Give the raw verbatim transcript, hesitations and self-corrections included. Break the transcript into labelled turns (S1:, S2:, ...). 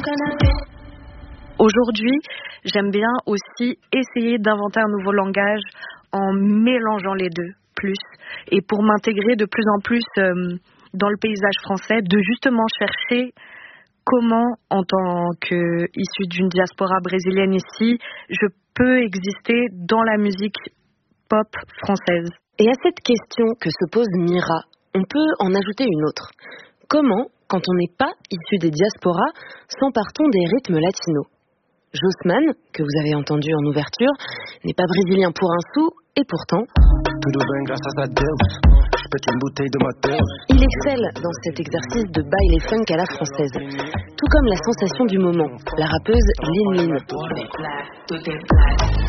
S1: Aujourd'hui, j'aime bien aussi essayer d'inventer un nouveau langage en mélangeant les deux plus, et pour m'intégrer de plus en plus euh, dans le paysage français, de justement chercher comment, en tant qu'issue d'une diaspora brésilienne ici, je peux exister dans la musique pop française.
S2: Et à cette question que se pose Mira, on peut en ajouter une autre. Comment, quand on n'est pas issu des diasporas, s'empare-t-on des rythmes latinos ? Jossman, que vous avez entendu en ouverture, n'est pas brésilien pour un sou, et pourtant... Il excelle dans cet exercice de baile funk à la française, tout comme la sensation du moment, la rappeuse Lin Lin.